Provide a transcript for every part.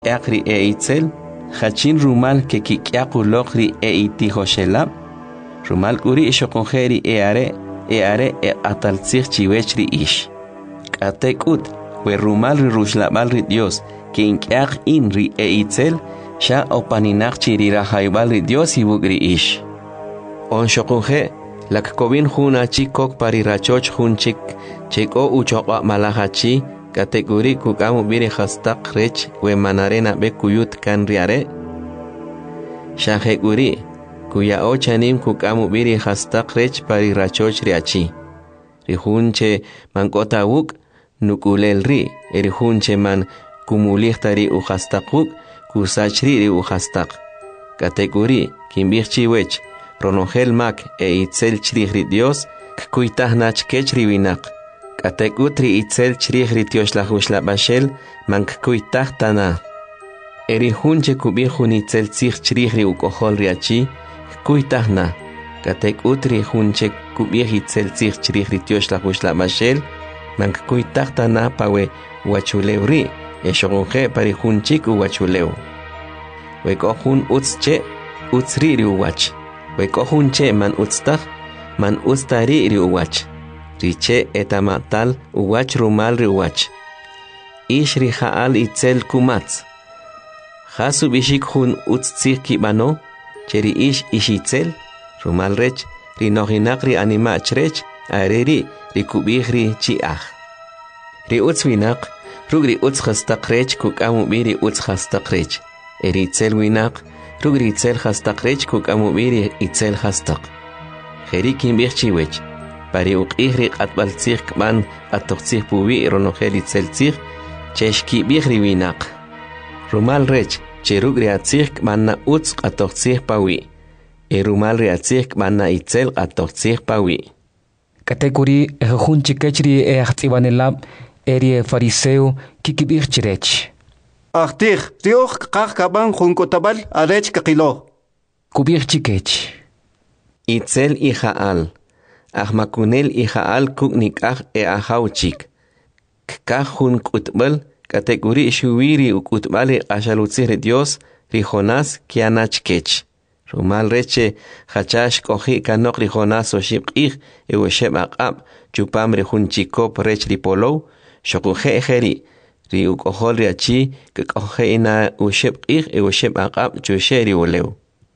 Akri e itzel, hachin rumal que kikiaku lokri e itihoshelab, rumal kuri ishokonjeri e are atalzir chiwechri ish. Katekut, we rumal ri rushlabal ri Dios, que inkiak in ri e itzel, sha opaninak chirira haibal ri Dios y bugri ish. On shokonje, lak kovin huna chikok parirachoch hun chiko uchokwa malahachi, kategori kukamu biri hastak rech we manarena be kuyut kan riare shaheguri kuya ochanim kukamu biri hastak rech pari rachoch riachi rihunche man kota wuk nukulel ri erihunche man kumulihtari u hastakuk kusachri ri u hastak kategori kimbirchi wech ronogel mak e itzel chri Dios kuitah nach kechri winak Katekutri itzel chriħri tioxlahuxla bashel mankkuitah tana. Eri hunche kubihun itzel tzich chriħri ukohol riachi, kuitahna. Katekutri hunche kubih itzel tzich chriħri tioxlahuxla bashel mankkuitah tana pawe wachulewri, eshogunje pari hunchik uwachuleu. Wekohun utzche, utzriri uwach. Wekohunche man utztah, man utztariri uwach. Riche etamatal uwach rumal riwach. Ish rihaal itzel kumatz. Hasu bishik hun utztzir kibano, cheri ish itzel, rumal rech, rinohinak ri animach rech, areri rikubih ri chiach. Ri utzwinak, rug ri utzhastak rech kukamu biri utzhastak rech. Eri itzel winak, rug ri itzel hastak rech kukamu biri itzel hastak. Heri kimbih chiwech. Pari uqihri atbaltzir kman atoqtzir puwi ronogel itzeltzir cheshki bihri winak. Rumal rech cherug riatzir kmanna utz atoqtzir pawi. Rumal riatzir kmanna itzel atoqtzir pawi. Kategori ehun chikechri ehtibanelab eri fariseo kikibir chirech. Ahtir tioch qaqaban junkotabal arech kakilo. Kubir chikech. Itzel ihaal. Ahmakunel ihaal kuknikah ahauchik. Kajun kutbal kategori shuwiri ukutbali ashalutzir Dios rijonas kianachkech. Rumal reche hachash kohi kanok rijonas oshibqih ewesheb aqab chupam rihunchikop rech ripolo shokuje ejeri ri ukohol riachi kakoje ina ushibqih ewesheb aqab chusheri uleu.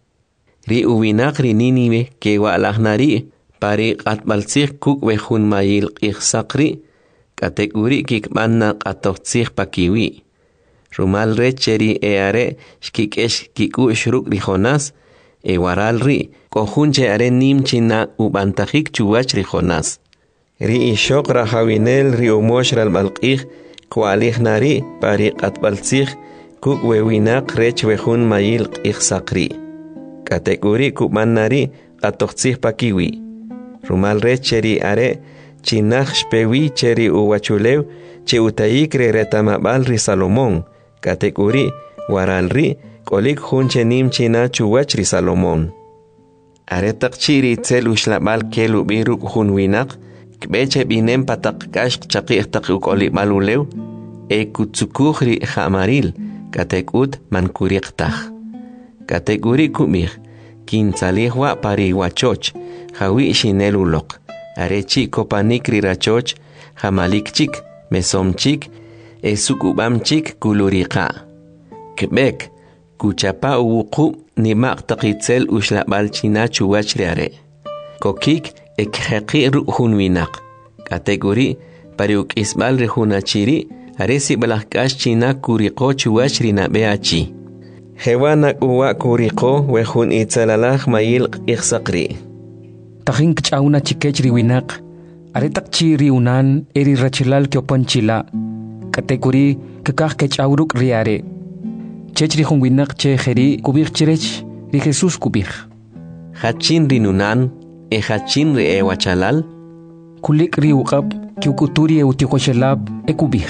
Ri uwinak ri ninive ke walahnari Pari qatbaltzir kuk wejun mayil qihsaqri, kategori kikmanna qatoqtzir pakiwi. Rumal recheri eare shkikesh kiku shruk rijonas, waral ri, kohunche are nimchina ubantajik chuwach rijonas. Ri ishok rahawinel ri umosh ralbalqih, kualihnari pari qatbaltzir kuk wewinak rech wejun mayil qihsaqri. Kategori kukmannari qatoqtzir pakiwi. Rumal recheri are chinach shpewi cheri uwachulew che utayikre retamabal ri Salomón kategori waral ri kolik hunche nim china chuwach ri Salomón are takchiri itzel ushlabal kelu biruk hun winak kbeche binem patak kash chaqih tak ukolik malulew kutsukuh ri hamaril katekut mankuriqtah kategori kumir kintzalihwa pari wachoch hawi shinelulok arechi kopanikri rachoch hamalikchik mesomchik esukubamchik kuluriqa kbek kuchapa uwuqu nimaq taqitzel ushlabal china chuwachri are kokik ekheqi ruhun winaq kategori pariuk isbal rehunachiri aresi balahkash china kuriqo chuwachri nabeachi Hewanak uwa kuriko wehun itzalalaj mayil iqsaqri. Tajin kchauna chikechri winak, aretak chiri unan eri rachilal kiopanchila, kategori kakaj kechawruk riare. Chechri hun winak che jeri kubir chirech ri Jesus kubir. Hachin rinunan hachin ri ewachalal. Kulik ri uqab kiukuturi eutihoshelab kubir.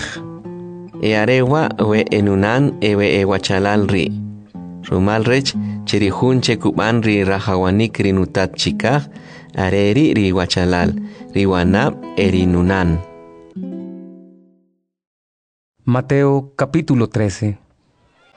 Arewa we enunan ewe ewachalal ri. Rumal rech cherihunche kuban ri rahawanik rinutat chikah areri ri wachalal riwanab erinunan. Mateo capítulo 13.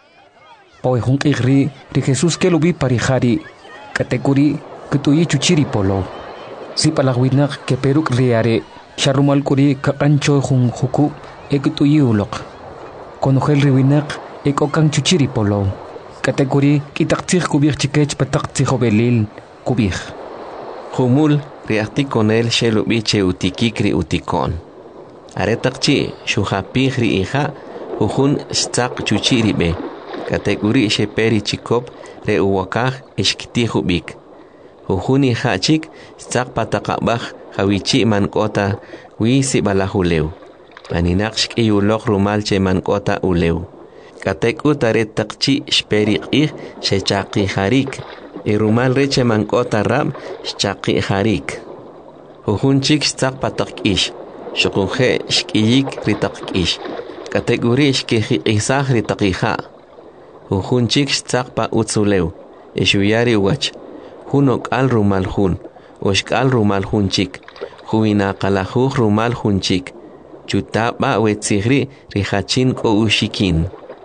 pawejun q'ijri ri Jesús kelubi parijari katekuri kutuyi chuchiri polo sipalajwinaq keperuk riare sharumal kuri kaqancho jun juku ekutuyi uloq konojel riwinaq ekokan chuchiri polo katekuri kitaqtij kubij chikech pataqtij belil kubij Humul riakti con él shelubi che utikikri utikon. Aretaqchi shuhapij ri hija ujun stzaq chuchiri be. Kateguri sheperi chikop re uwakaj ishkitijubik. Ujun hija chik stzaq pataqabaj hawichi mankota wisi balahuleu. Maninak shkiyulok rumal che mankota uleu. Katekut aretaqchi shperi qij shechaqijarik. Irumal reche mankota rab shchaqi harik. Ujun chik stzaq pataqkish. Shukunje shkiyik ritaqkish. Kateguri shkiji isaj ritaqija. Ujun chik stzaq pa utzuleu. Ishuyari wach. Hunok al rumal hun. Oshkal rumal hun chik. Huina qalajuj rumal hun chik. Chutaba wetzigri rihachin ko ushikin.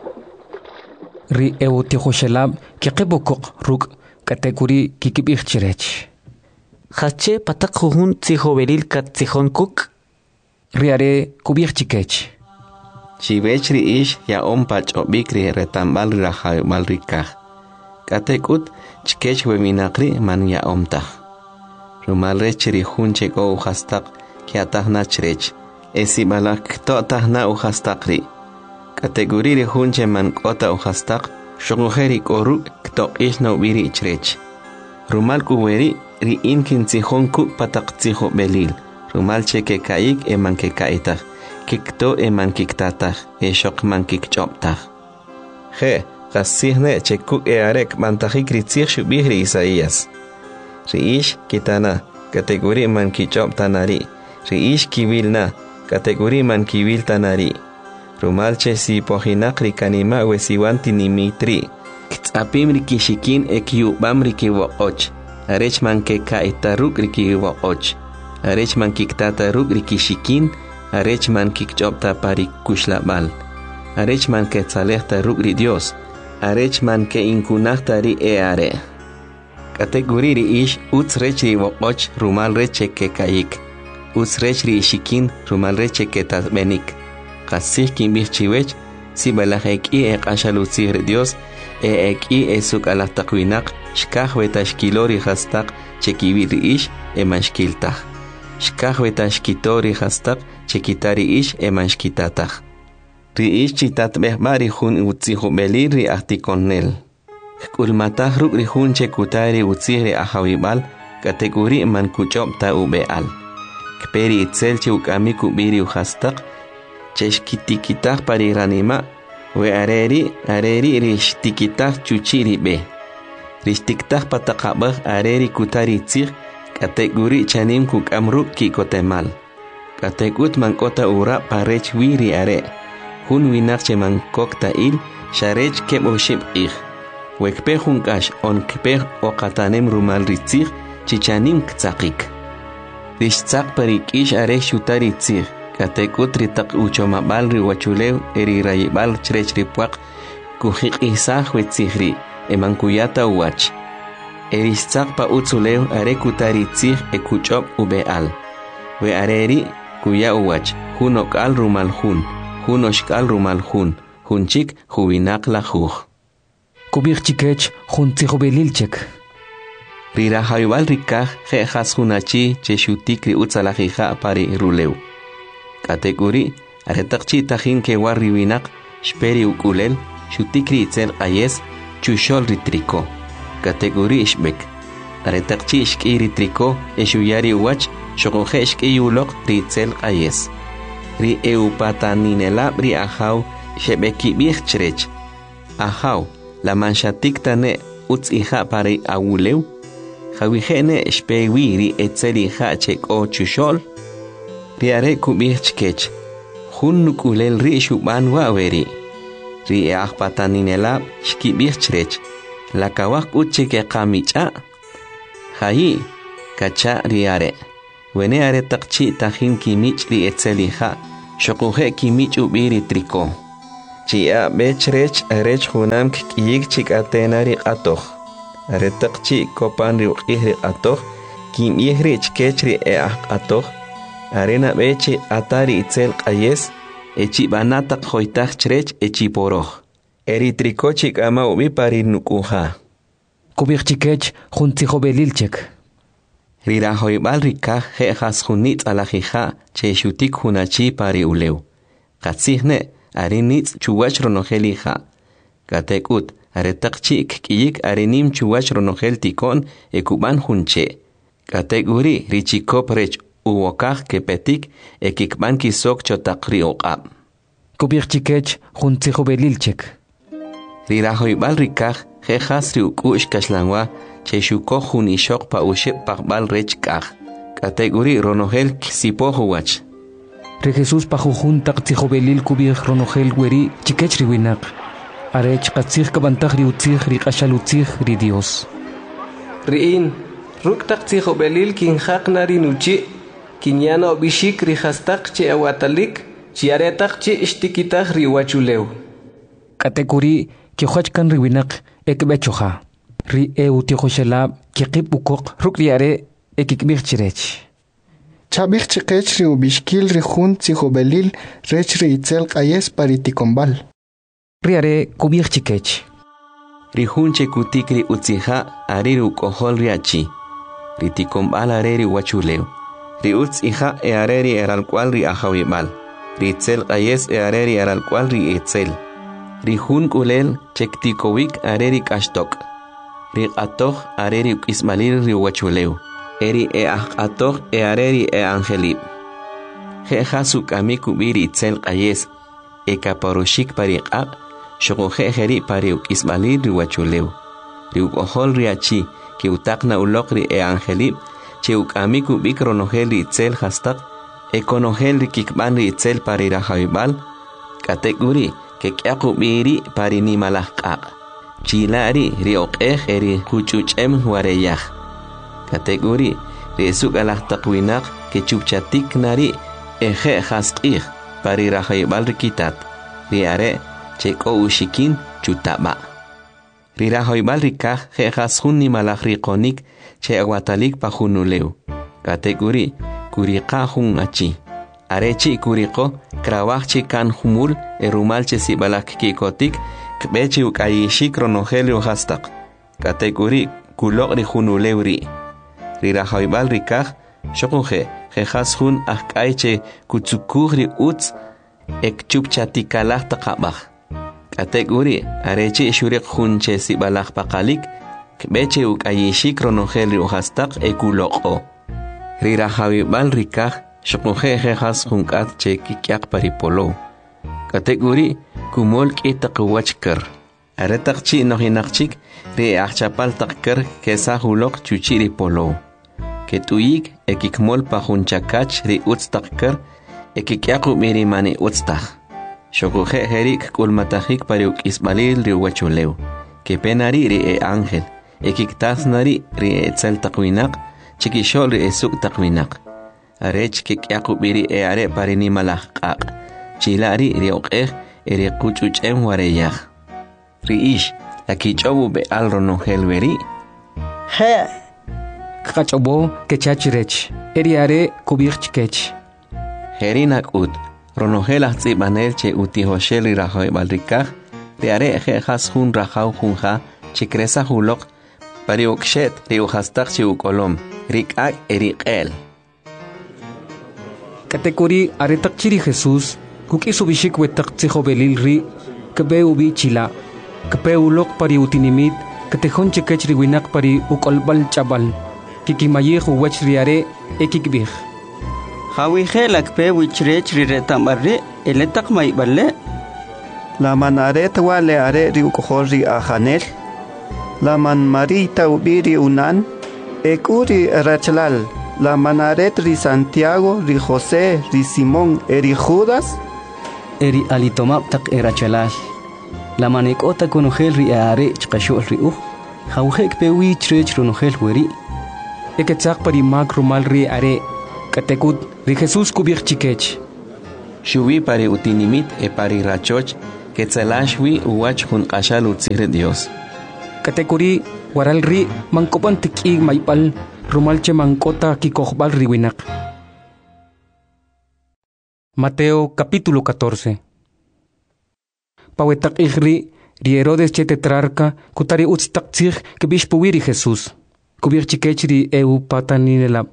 ri eutijoshelab kiqibukuk ruk katekuri kikibij chirech. Hache patak jujun tzijoberil kat tzijonkuk. Riare kubij chikech. Chibech ri ish ya ompach obik ri retambal rahaymal rikaj. Katekut chikech weminakri man ya omtaj. Rumal rech ri hunche ko uhastak kiatah nachrech. Esibalak to'tah na uhastakri. Kateguri ri hunche man kota uhastak. Shogujeri koru ktoqish no biri chrech. Rumal kuweri ri inkin tzijonku patak tzijo belil. Rumal cheke kaik eman ke kaitaj. Kikto eman kiktataj. Shok man kikchoptaj. Je, kasihne chekuk arek mantajik ritzich shubihri Isaías. Riish kitana, kategori man kichop tanari. Riish kivilna, kategori man kivil tanari. Rumalche si pojinak rikanima wesiwanti nimitri. Ktsapim rikishikin ekyubam rikiwoch. Arechman ke kaitaruk rikiwoch. Arechman kiktataruk rikishikin. Arechman kikchopta parik kushlabal. Arechman ke tzalehtaruk ri Dios. Arechman ke inkunakta ri eare. Kategori ri ish utzrech riwoch rumal reche ke kaik. Utzrech ri shikin rumal reche ke tasbenik. Kasih kimbih chiwech, si balaj eki ashalutzir Dios, eki esuk alatakwinaq, shkaj wetashkilori hastak, chekibiri ish, emanshkiltaj. Shkaj wetashkitori hastak, chekitari ish, emanshkitataj. Ri ish chitat behbari hun utzijubelir ri ahtikonnel. Kulmataj ruk ri hun chekutari utziri ahawibal, kategori man kuchopta ubeal. Kperi itzel chukami kubiri uhastak, cheshkitikitaj pariranima, we areri rishtikitaj chuchiri be. Rishtiktaj patakabaj areri kutari tzig, kateguri chanim kukamruk kikotemal. Kategut mankota ura parech wiri are. Hun winakche mankokta il, sharech kebo shib ig. Wekpe hunkash on kpe okatanem rumal ritzig, chichanim ktsakik. Rishtzak parik ish are shutari tzig. Katekut ritak uchomabal riwachulew eri rayibal chrech ripuak kujik isaj wetzigri emankuyata uwach. Erishtzak pa utzulew are kutari tzig ekuchop ubeal. We areri kuya uwach hunokal rumal hun oshkal rumal hunchik hubinak la juj. Kubij chikech jun tzijobelilchek. Rirahayibal rikaj jejas hunachi cheshutik ri utzalajija pari rulew. Kategori aretaqchi tajin ke warri winak shperi ukulel shutikri itzel ayes chushol ritriko. Kategori ishbek aretaqchi ishkiri triko eshuyari uwach shogoje ishkiyulok ritzel ayes. Ri eupataninelab ri ahaw shebeki bich chrech. Ahaw la manshatik tane utz ija pari awulew. Jawijene shpewi ri etzel ija chek o chushol. Riare kubih chkech. Hun nukulel ri shuban waweri. Ri ahpataninelab shkibih chrech. La kawak uchike kamicha. Hayi kacha riare. Wene are takchi tajin kimich ri etzelija. Shokuje kimich ubiri triko. Chia bechrech arech hunam kiyik chik atenari atoh. Aretaqchi kopan riuqihri atoh. Kim ihrich kechri atoh. Arena bechi atari itzel qayes. Echi banata khoitach chrech echi poroh. Eritricochik ama ubi pari nukuha. Kubikchikech juntijo belilchek. Rirahoibal rikah hejas junitz alajija che shutik hunachi pari uleu. Katzihne arinitz chuwach ronojelija. Katekut aretaqchik kiyik arinim chuwach ronojel tikon ekuban junche. Kateguri richikop rech uwokaj kepetik ekikban kisok chotakri oqab. Kubikchikech juntijo belilchek. Rirahoibal rikah hejas riukush kashlangwa che shuko junishok pa uship pakbal rech kaj. Kateguri ronojel sipohuwach. Re Jesús pajujun taqtijo belil kubij ronojel weri chikech riwinak. Arech qatzij kabantaj riutzij riqashalutzij ri Dios. Riin, ruk taqtijo belil kinjaqna rinuchi, kinyana obishik rihastak che awatalik, chiaretak che ishtikitaj riwachuleu. Kateguri kihuachkan riwinak ekbechoja. Ri eutijoshelab kikib ukok ruk riare ekikbij chirech. Chabich chiquech ri ubishkil ri jun tzijobelil rech ri itzel qayes pariticombal. Riare kubich chikech. Rihun chekutik ri utzija ari rukohol riachi. Riticombal areri wachuleu. Ri utzija e areri eralcual ri ajawibal. Ri itzel qayes e areri eralcual ri itzel. Rihun kulel chektikowik areri kashtok. Ri atoh areri ukismalil ri wachuleu. Eri atoh areri angelib. Jeja amiku biri itzel qayes. Kaparoshik pariqab. Shogoje jeri pariuk ismalil riwachuleu. Riuk ohol riachi. Ki utakna ulokri angelib. Cheuk amiku bikronogel ri itzel hastak. Konogel ri kikban ri itzel parirajawibal. Kateguri ke kyaku biri parinimalahqaq. Chilari riokej eri huchuchem wareyaj. Kateguri resuk alahtakwinaq ke chupchatik nari eje hasqij parirajawibal rikitat. Riare cheko ushikin chutaba. Rirajoibal rikaj jejas junni malaj riqonik che aguatalik pajunuleu. Kateguri kuriqa jun achi. Arechi kuriqo krawajchi kan humul erumalche sibalak kikotik kbechi ukayishik ronogelio hastaq. Kateguri kulok junuleu ri. Rirajoibal rikaj shokuje jejas jun ajkaiche kutsukugri utz ekchupchatikalaj taqabaj. Kateguri arechi shurik junche sibalaj pakalik kbeche ukayishik ronogelio hastaq ekuloko. Rirajawibal rikaj shokuje jejas junkat che kikyak paripolo. Kateguri kumol kitaqwachkar. Aretaqchi nohinaqchik ri achapal taqkar kesa hulok chuchiri polo. Ketuyik ekikmol pajunchakach ri utz taqkar ekikyaku miri mani utztaj. Shokuje jerik kulmatajik pariuk ismalil ri wachuleu. Kepenari ri ángel. Ekiktasnari ri etzel taqwinaq. Chikishol ri esuk taqwinaq. Arech kikyaku miri are parinimalajqaq. Chilari ri oqej eri kuchuchem wareyaj. Riish akichobu be al ronogel veri. He. Kachobo kechachirech. Eriare kubich chikech. Herinak ut. Ronogel azzibanel che utihoshel rirajoibal rikaj. Riare jejas jun rajau junja. Chikresa julok. Pariukshet riujastak chiukolom. Rikak eriqel. Kateguri aretak chiri Jesús. Kukisubishik wetak tzijobelil ri. Kebe ubi chila. Kebe ulok pari utinimit. Katejon chikech riwinak pari ukolbal chabal. Kikimayej uwach riare ekikbij. Hawije lakpe wichrech riretambarri eletak maiballe. La manaret wale are riukohori ajanel. La man marita ubiri unan. Ekuri rachlal. La manaret ri Santiago, ri José, ri Simón, eri Judas. Eri alitomap tak erachalal. La manekota konogel ri are chqashol ri Hawjek pe wichrech ronogel weri. Eketzak pari mag rumal ri are. Katekut ri Jesús kubich chikech. Shubi pari utinimit pari rachoch. Quetzalashwi uwach hun qashal utzihre Dios. Katekuri waral ri mankopan tikig maipal rumalche mankota kikojbal riwinak. Mateo capítulo 14. Pawetak igri ri Herodes che tetrarca kutari utstaktzig kebish puwiri Jesús. Kubir chikech ri eu pataninelab.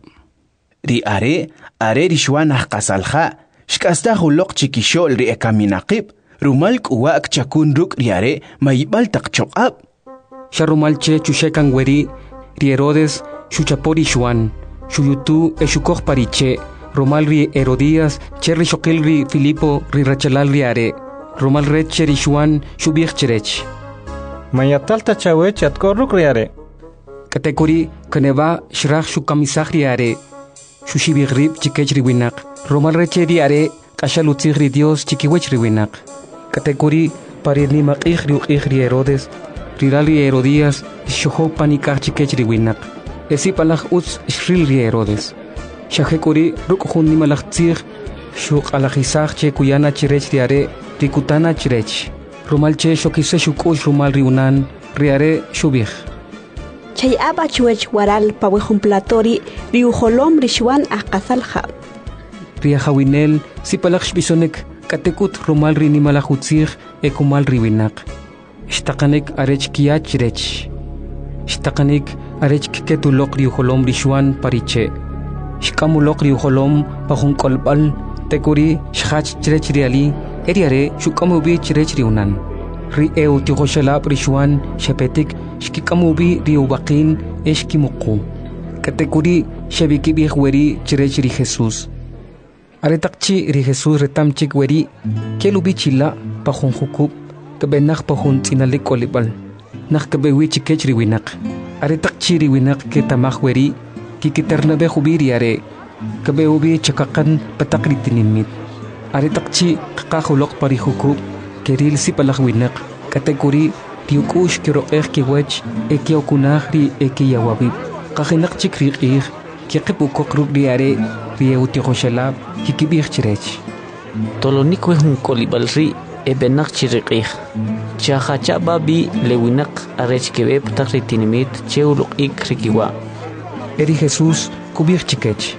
Ri are ri shwanah qasalha shkasta hulok chikishol ri ekaminaqib rumal kuwa chakun ruk ri are maibal taqchoqab. Sharumalche chushekan weri ri Herodes shuchapori shwan shuyutu eshukoj pariche romal ri Herodías cherri shokil ri Filipo ri rachalal ri are romal reche ri shwan shubich cherech mayatalta chawech atkorruk ri are katekuri kaneva shrach shukamisach ri are shushibig rib chikech ri winak romal reche ri are kashalutzig ri Dios chikiwech ri winak katekuri parirni maqig ri uqig ri Herodes rirali Herodías shoho panikach chikech ri winak esi palach utz shril ri Herodes shahekuri rukjun ni malachtzig shuk alajisach che kuyana chirech ri are rikutana chirech rumal che shokise shukush rumal ri unan ri are shubig chay aba chuech waral pawejun platori ri ujolom ri shwan aqasalja ri hawinel si palach shbisonek katekut rumal ri ni malachutzig ekumal ri winak Shtakanik arech kiach rech. Shtakanik arech ketulok ri ujolom ri shwan pariche. Shkamulok ri ujolom pahun kolbal tekuri shach cherech ri ali eriare shukamubi cherech ri unan. Ri eu tihoshalab ri shwan shepetik shkikamubi ri ubaqin eshkimuku. Katekuri shabikibih weri cherech ri Jesus. Aretakchi ri Jesus retamchik weri kelubi chila pahun hukub kebenak pahun tinalik kolibal nak kebewi chikech riwinak aretak chiri winak ke tamak weri kikiternabe khubiri are kebeubi chakakan patakri tinimit aretak chi qaqulok pari hukub keril si palak winak kategori tiukush kiro kiwech ekiokunahri ekiyawabi qahinak chikriqir kiqipu kokruk diare rieuti khoshalab kikibir chirech tolonik wehun kolibal ri ebenak chiriqih chahacha babi lewinak arech kebeb takritinimit cheuluk ikrikiwa eri Jesus kubir chikech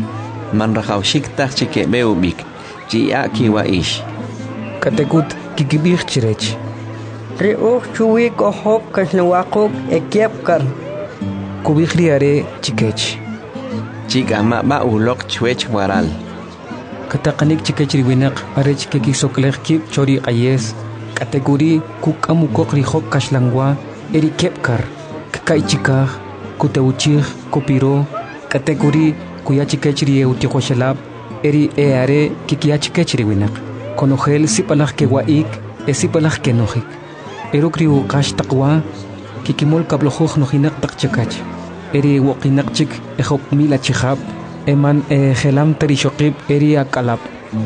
man rahawshik tak chikebeubik chia kiwa ish katekut kikibir chirech riuk chuwi kohok kasnawakuk ekiepkar kubir riare chikech chikama ba ulok chwech waral katakanik chikech riwinak arech kekisoklech kip chori qayes kategori kukamu kokri hok kashlangwa eri kepkar kai chikah kuteuchih kopiro kategori kuya chikech rieu tikhoshalab eri eare kikia chikech riwinak konogel sipalach kewaik esipalach kenojik erokriu qash taqwa kikimol kablojuj nojinak taqchakach eri woqinak chik ehop mila chihab eman gelam terishokib eri akalap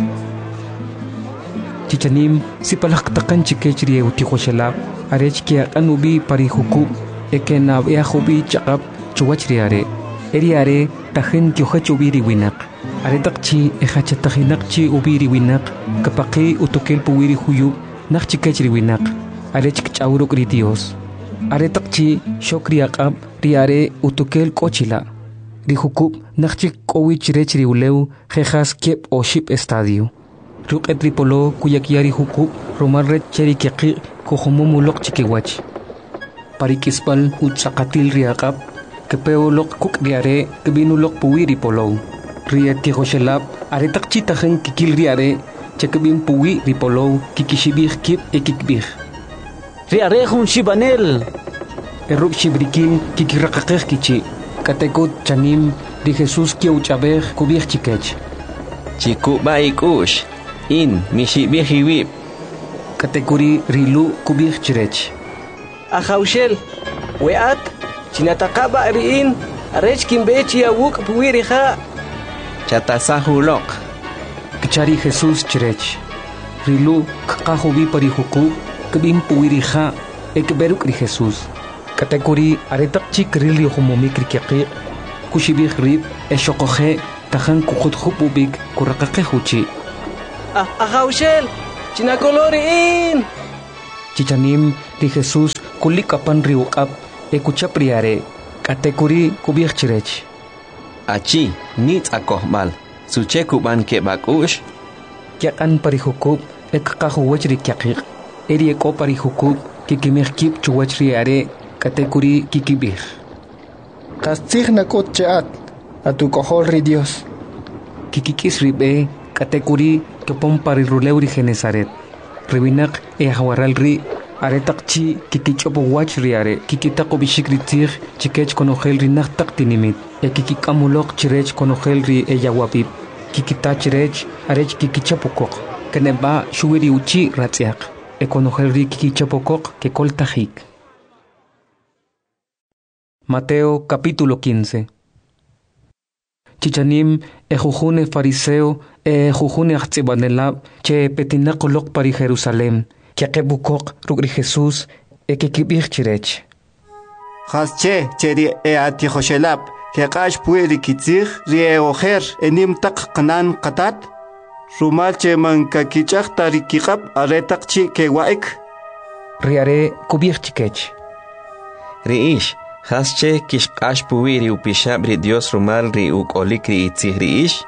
chichanim sipalak takan chikech rieu tikhoshalab arech kia anubi pari hukub ekenab eahubi chaqab chuwach riare eri are tahin kyohach ubiri winak are takchi echachatahinakchi ubiri winak kapaqi utokel puwiri huyub nak chikech riwinak arech kchawruk ri Dios are takchi shokri aqab riare utokel kochila ri hukub nakchik kowich rech riuleu jejas kep o ship estadio ruk etripolo kuyakiari hukub romal rech cheri kiqi kohomumulok chikiwach parikispal utsakatil riaqab kepeolok kuk riare kebinulok puwiri polo rieti hoshelab are takchi tahen kikil riare chekebin puwi ripolo kikishibih kip ekikbih riare hun shibanel eruk shibrikin kikiraqaqej kichi katekut chanim di Jesus kiuchabej kubij chikech chiku baikush in mishibihiwib katekuri rilu kubij chirech ahaushel weat chinataqaba riin arech kimbechi awuk puwiriha chatasahulok kichari Jesus chirech rilu kaqahubi pari huku kebin puwiriha ekberuk ri Jesus kategori aretak chik rili humomik rikiqi kushibih rib eshoqoje tahan kukhut khububik kuraqaqe huchi ahaushel Chinakolorin. Chichanim ri Jesús kulikapan riuqap ekuchap riare katekuri kubich chirech. Achi nit akohmal suche kuban ke bakush. Kyakan parihukub ekkahuwach ri kyakik. Eri eko parihukub kikimihkip chuwach riare katekuri kikibih. Kastzig nakot cheat atukohol ri Dios. Kikikis ribe katekuri kepom pariruleu ri Genesaret. Ribinak hawaral ri aretakchi kikichopo wach riare kikitako bishikritir chikech konogel ri naktak tinimit kikikamulok chirech konogel ri yawapip kikita chirech arech kikichapokok keneba shuwiri uchi ratziak konogel ri kikichapokok kekoltajik. Mateo capítulo 15. Chichanim jujune fariseo jujune achtsibanelab che petinakolok pari Jerusalem Kiakebukok rugri Jesús kikibih chirech. Hasche cheri atihoshelap kekash pueri kitzig rieoher enim tak kanan katat rumal che man kakichak tarikikap aretak chi kewaik riare kubih chikech. Riish hasche kishkash pueri upishab ri Dios rumal ri ukolik ri itzig riish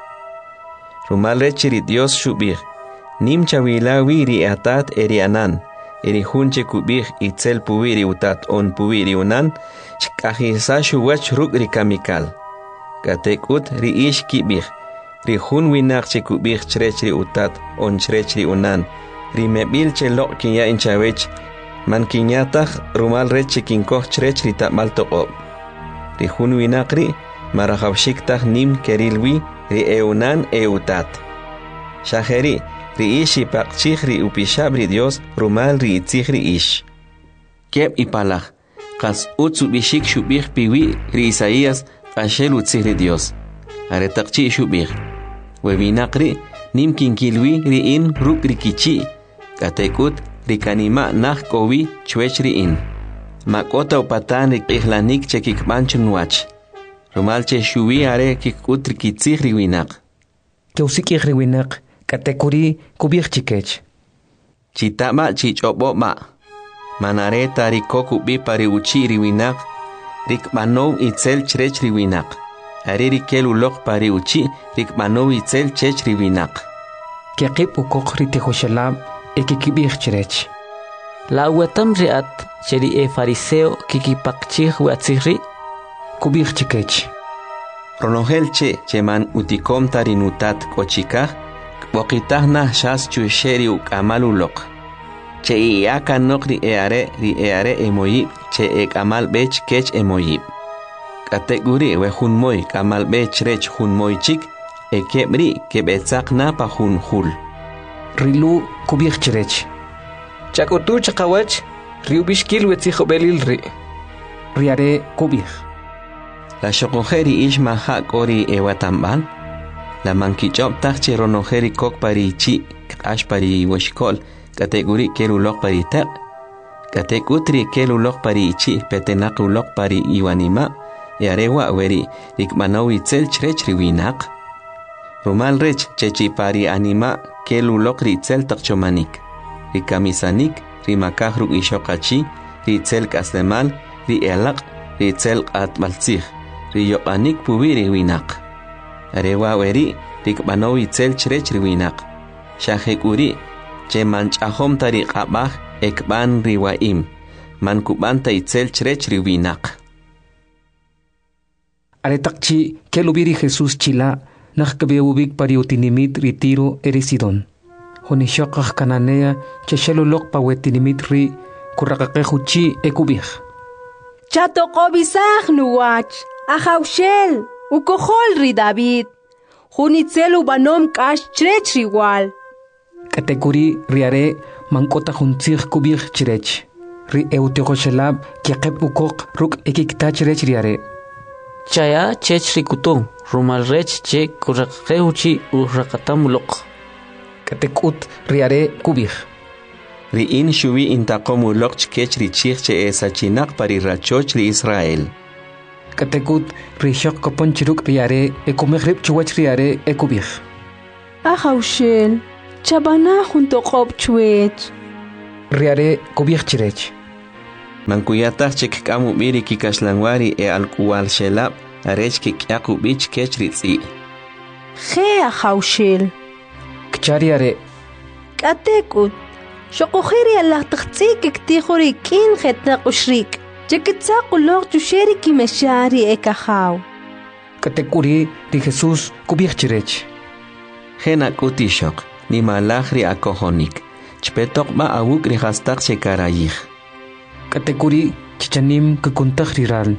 rumal rechi ri Dios shubih nim chawilawi ri atat erianan eri hunche kubih itzel puwiri utat on puwiri unan chkahisa shuwach ruk ri kamikal katekut ri ish kibih ri hun winak che kubih chrech ri utat on chrech ri unan ri mebil che lok kinya inchawech man kinyatah rumal reche kinkoh chrech ri tamal toqob ri hun winak ri marahawshiktah nim kerilwi ri eunan eutat shaheri ri ish ipaqchih ri upishab ri Dios rumal ri itzih ri ish. Keb ipalach, kas utsu bishik shubih piwi ri Isaías ashel utzih ri Dios. Aretaqchi shubih. Webinakri nim kinkilwi ri in ruk ri kichi. Katekut ri kanima nah kowi chwech ri in. Makota upatan ri ihlanik che kikbanchun wach. Rumal che shuwi are kikut ri kitzih ri winak. Keusikih ri winak. Katekuri kubih chikech. Chitama chichobo ma. Manareta riko kubi pari uchi riwinak. Rikmanov itzel chrech riwinak. Ari rikel ulok pari uchi rikmanov itzel chech riwinak. Kiakip ukok ritihoshalab ekikibih chirech. La uatam riat cheri fariseo kikipakchih watzihri kubih chikech. Ronogel che man utikom tarinutat kochikah. Bokitahna shas chusheri ukamalulok. Che iaka nokri eare emoyib che ekamal bech kech emoyib. Kateguri we hunmoy kamal bech rech hunmoy chik ekebri kebetzakna pa hunhul. Rilu kubich chirech. Chakotu chakawach riubishkil wetzijo belil ri. Riare kubich. La shokojeri ishma hak ori ewatambal. La mankichop tache ronojeri kok pari chi ash pari washkol kategori kelulok pari tak katekutri kelulok pari chi petenak ulok pari iwanima yarewa weri rikmanawi tsel chrech riwinak rumal rech chechi pari anima kelulok ritzel takchomanik rikamisanik rimakahru ishokachi ritzel kaslemal ri elak ritzel atmaltzih riyokanik puwiri winak Arewa weri rikbanaw itzel chrech riwinak. Shahekuri che manchahom tariqabah ekban riwaim. Mankubanta itzel chrech riwinak. Aretakchi kelubiri Jesús chila nakkabeubik pariutinimit ritiro erisidon. Honishokah kananea che shelulok pawetinimit ri kurakaqehuchi ekubih. Chato qobisah nuwach ahawshel ukohol ri David junitzelu banom kash chrech igual katekuri riare mankota juntzig kubih chrech ri euteqoshelab kiaqeb ukok ruk ekikta chrech riare chaya chech rikutu rumal rech che kuraqeuchi uraqatamulok katekut riare kubih ri in shuwi intaqomulok chkech ri chich che esachinak pari rachoch ri Israel Katekut rishok kopon chiruk riare ekumekhrib chuwach riare ekubih. Ahawshel chabana junto qob chuech. Riare kubich chirech. Mankuyatach chik kamu biri kikashlanwari alkuwal shelab arech kikyaku bich kechritzi. Gea haushel. Kchariare. Katekut. Shokojeri alachtachtzi kiktihori kin getna ushrik. Chekitsaku log tusheri kimeshari ekahau. Katekuri di Jesús kubich chirech. Gena kutishok ni malachri akohonik. Chpetok ma awuk rihastak shekarayich. Katekuri chichanim kukuntach riral.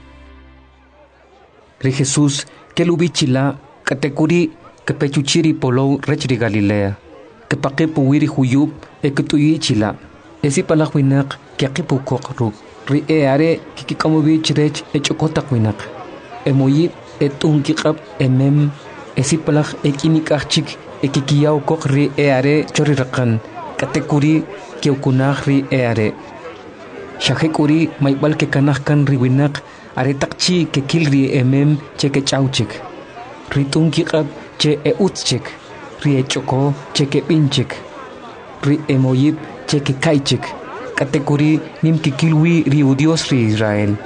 Ri Jesús que lubichila katekuri que pechuchiri polo rechri Galilea. Que paqe puwiri huyub e que tuyi chila. Esi palachwinak que aqipu kokruk. Ri eare kikikamubi chirech e chokotak winak. E moyib e tunkikab e mem. Esi palach e kinikachik e kikiyao kok ri eare chorirakan. Katekuri que ukunach ri eare. Shahekuri maibal que kanahkan riwinak aretakchi que kilri emem che que chauchik. Ritun kikab che e utchik. Ri e choko che que pinchik. Ri e moyib che que kaichik. Katekuri nim que kilwi ri udios ri Israel.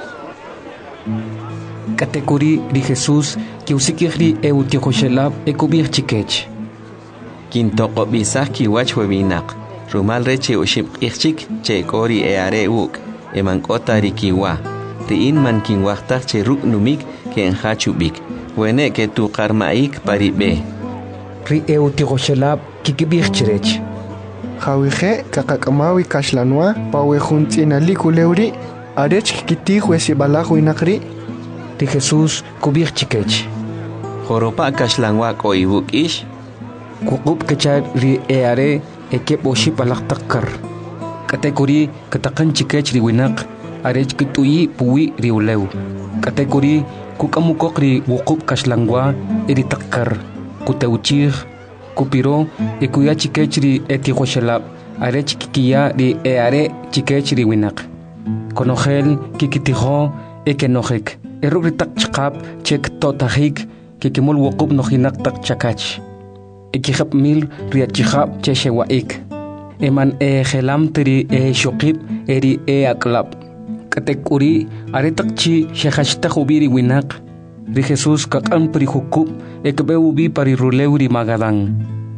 Katekuri ri Jesús que usikiri e utiokoshelab e kubir chikech. Kintoko bisach kiwach webinak. Rumal reche uship ichik che kori eare uk emankota rikiwa riin man kinwachtak che ruk numik ke enhachubik wene ke tu karmaik paribe ri eutigoshelab kikibich chirech Jawije kakakamawi kashlanwa pawe juntina likuleuri arech kikitih wesibalahu inakri ri Jesús kubich chikech Joropa kashlanwa ko ibuk ish kukub kechar ri eare ekep oship alaktakar. Katekuri katakan chikech riwinak arech kituyi puwi riuleu. Katekuri kukamukok ri wukub kashlangwa eritakar. Kuteuchir kupiro ekuya chikech ri etihoshelab arech kikiya ri eare chikech riwinak. Konogel kikitiho ekenojek. Eruritak chkap chek totahik kikimul wukub nohinak tak chakach. Ekihap mil riachihap cheshewaik. Eman gelam teri shokip eri aklap. Katekuri aretakchi shehashta hubiri winak. Ri Jesús kakan prihukub ekbeubi pariruleuri magadán.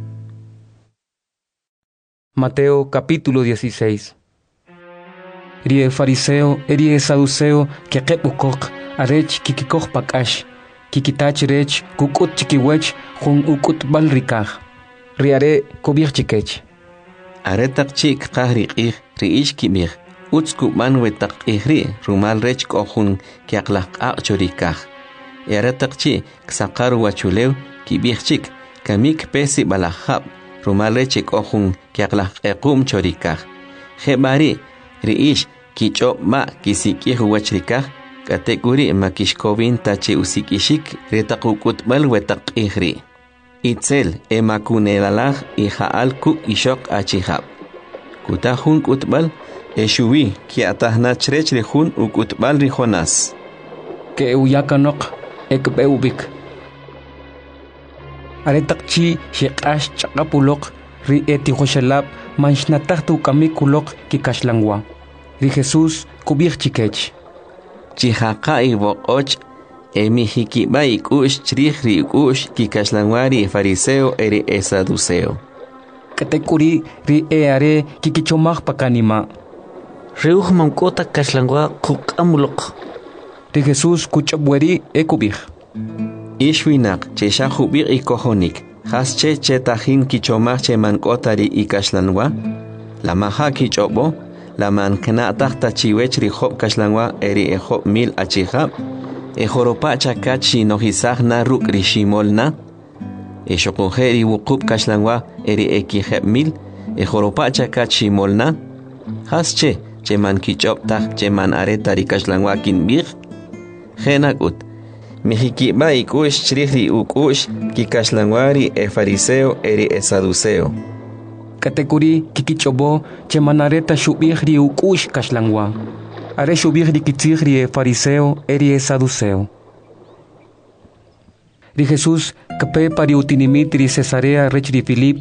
Mateo capítulo 16. Ri fariseo eri saduceo que kepukok arech kikikok pakash. Kikitach rech kukut chikiwech jun ukut balrikaj. Riare kubich chikech. Aretak chik kahriqih riish kibih. Utsku manwetak ihri rumal rech kohun kiaklak chorikaj. Aretak chi ksakaru wachulew kibih chik kamik pesi balahab rumal rech kohun kiaklak chorikaj. Hebari riish kichop ma kisikih wachrikaj. Katekuri makishkovin tache usikishik retakukutbal wetak ihri. Itzel emakunelalah ihaal ku ishok achihab. Kutahun kutbal eshuwi kiatahnachrech rehun ukutbal rijonas. Ke uyakanok ekbeubik. Aretakchi shekash chakapulok ri etihoshelab manshnatahtu kamikulok kikashlangwa. Ri Jesús kubich chikech. Chihaka ibokoch emihikiba ikush chrihri ikush kikashlanwari fariseo eri saduceo. Katekuri ri eare kikichomach pakanima. Reuj mankota kashlangwa kukamulok. Ri Jesús kuchabweri ekubich. Ishwinak cheshahubir ikohonik. Hasche chetahin kichomach che mankotari ikashlanwa. La maha kichobo. La mankna tahta chiwech rihop kashlangwa eri ehop mil achihab. Ejoropa chakachi nohisagna ruk rishimolna. Eshokojeri wukub kashlangwa eri ekihep mil. Ejoropa chakachi molna. Hasche cheman kichop tah cheman areta rikashlangwa kinbir. Genakut. Mihikiba ikush chrihri ukush kikashlangwari fariseo eri saduceo. Katekuri kikichobo chemanareta shubihri ukush kashlangwa. Are shubihri kitzihri fariseo eri saduceo. Ri Jesús kape pari utinimitri Cesarea rechri Filipo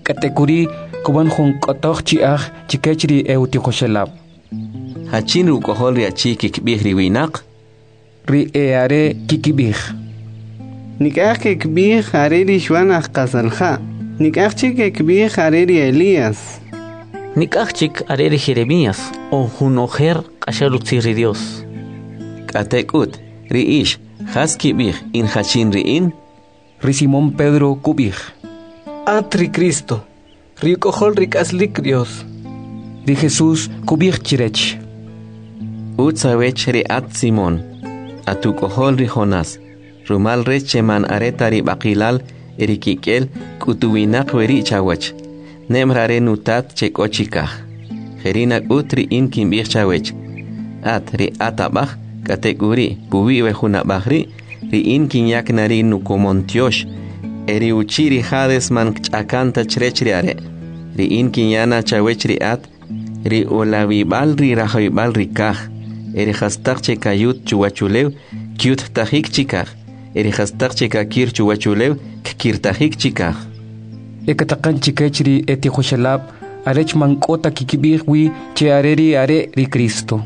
Katekuri kuban hun kotoch chiach chikechri eutihoshelab. Hachin rukohol riachi kikbih riwinak. Ri eare kikibih. Nikach kikbih hariri shwanach kasalha. Nikach kikbih hariri Elías. Nikachik areri Jeremías o hunojer kasharutziri Dios. Katekut riish haskibih in hachin riin. Ri Simón Pedro kubih. Atri Cristo. Ri kohol rikaslik Dios. Ri Jesús kubih chirech. Utsawech ri at Simón. Atu kohol ri Jonás. Rumal reche man areta ri bakilal erikikel kutuwinak weri chawach. Nemrare nutat chekochikah. Jerinak utri in kimbih chawech. At ri atabach kategori puwi wejunabahri ri in kinyak nari nukomontiosh. Eri uchiri hades man chakanta chrechriare. Ri in kinyana chawech ri at ri olawibal ri rahoibal ri kah. Eri hastak chekayut chuwachulew kyut tahik chikah. Eri hastak chekakir chuwachulew kikir tahik chikah. Ekatakan chikechri etihoshelab arech mankota kikibihwi che areri are ri Cristo.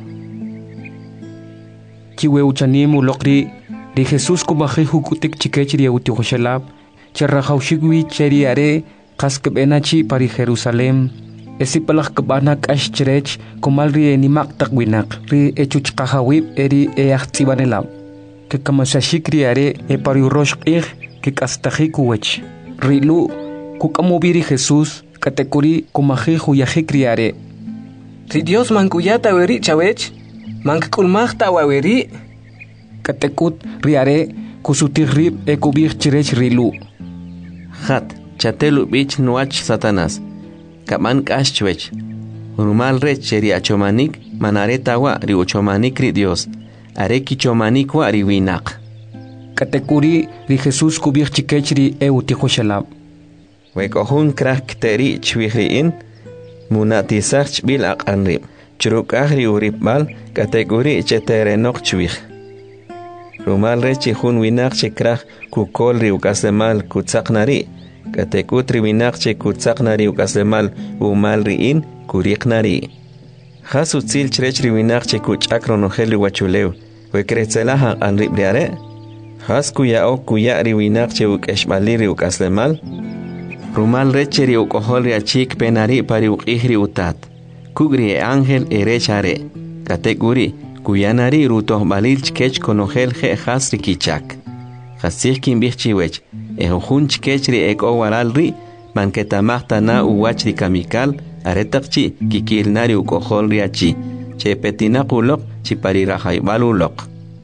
Chiwe uchanimu lokri ri Jesús kubajihu kutik chikechri etihoshelab che rahaushigwi cheri are kaskbenachi pari Jerusalem. Esipalak kabana kash cherech kumal ri enimak takwinak ri echuchkahawib eri eachtibanelab. Que kamasashikri are e pari roshqih que kastajiku rilu kukamubiri Jesús katekuri kumajihu yajikriare. Ri Dios mankuyata weri chawech mankulmachta waweri. Katekut riare kusutirrib e kubir chirech rilu. Hat chatelu bich nuach Satanás. Kaman kashchwech. Rumal rech ri achomanik manareta wa ri uchomanik ri Dios. Areki chomanik wa ri winak. Katekuri ri Jesús kubir chikechri e utihoshelab. Wekohun krak teri chwihriin munatisach bil aqanrib. Churukahri uribal kategori cheterenok chwih. Rumal rechi hun winak chikrak kukol ri ukasemal kutsaknari. Katekutri winak chikutsaknari ukasemal umal riin kuriknari. Hasu tsil chrechri winak chikuchakronoheli wachulew. Wekretzelaha anribriare. Has kuya kuya ri winak chukeshbaliri ukasemal. Rumal recheri ukohol riachik penari pari ukihri utat. Kugri e ángel erechare. Kateguri kuyanari rutoh balil chkech konohel je hasri kichak. Hasih kimbichiwech. Ehun chkechri eko waralri manketamahta na uwachri kamikal aretakchi kikilnari ukohol riachi. Che petinakulok chiparirajaibalulok.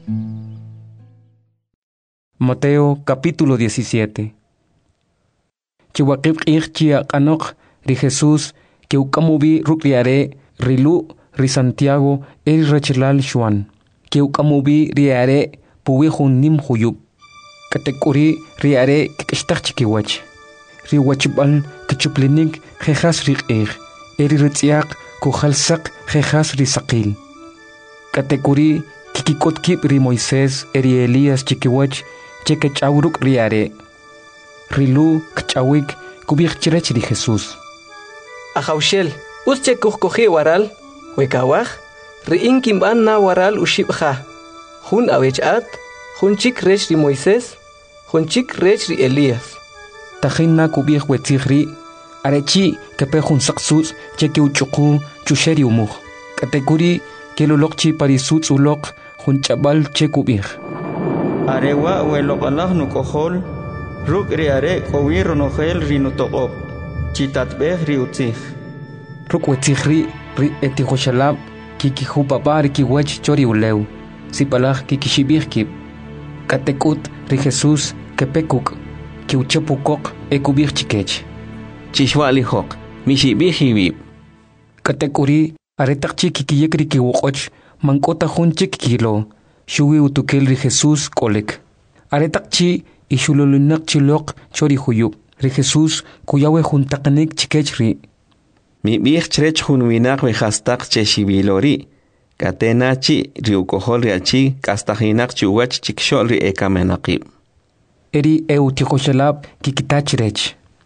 Mateo capítulo 17. Chiwakib chia kanok ri Jesús que ukamubi rukriare rilu ri Santiago eri rechilal shuan que ukamubi riare puwihun nim huyub katekuri riare kikishtach chikiwach ri wachibal kichuplinik jejas riqir eri ritziak kujalsak jejas ri saqil katekuri kikikotkib ri Moisés eri Elías chikiwach chekechawruk riare rilu kchawik kubik chirech ri Jesús. Ajaushel, usche kuhkoji waral, wekawaj, riin kimban na waral ushibja. Hun awechat, hun chik rech ri Moisés, hun chik rech ri Elías. Tajin na kubik wetzigri, arechi kepe hun saksus cheke uchuku chusheri umuj. Katekuri kelulokchi parisutz ulok hun chabal che kubik. Arewa welokalaj nukohol, ruk riare kowir nohel rinutoqob. Chitatbeh riutzih. Rukwetihri ri etihoshalab kikihu papar kiwech chori uleu. Sipalaj kikishibihkib. Katekut ri Jesús kepekuk kiuchepukok ekubih chikech. Chishwalihok mishibihibib. Katekuri aretakchi kikiyekri kiwokoch mankota hunchik kilo. Shuwi utukel ri Jesús kolek. Aretakchi ishululunak chilok chori huyub. Ri Jesús kuyawe juntakanik chikechri. Mi bich chrech junwinak we hastak cheshibilori. Katenachi riukohol riachi kastahinak chuwach chikshol ri ekamenaqib. Eri eutihoshalab kikitachrech.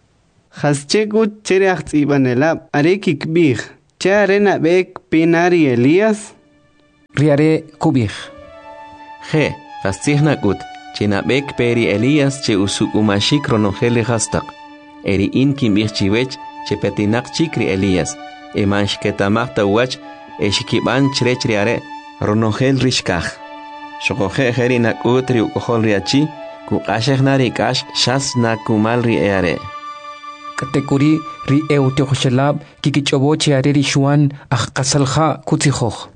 Haschegut chereacht ibanelab arekik big. Charena bek pinari Elías. Riare kubig. Je, hastignagut. Chinabek peri Elías che usukumashik ronogele hastak. Eri inkim bichchiwech che petinak chikri Elías. Emansh ketamakta wach eshikiban chrechiare ronogel rishkach. Shokoje herinak utri ukohol riachi kukashek narikash shas nakumal riare. Katekuri ri eutiohshelab kikichobo chiare rishuan akasalha kutihoch.